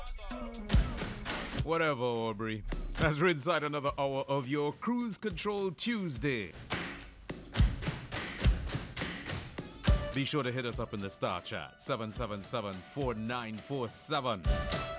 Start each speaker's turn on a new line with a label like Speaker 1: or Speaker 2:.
Speaker 1: Whatever, Aubrey. As we're inside another hour of your Cruise Control Tuesday. Be sure to hit us up in the Star Chat, 777-4947.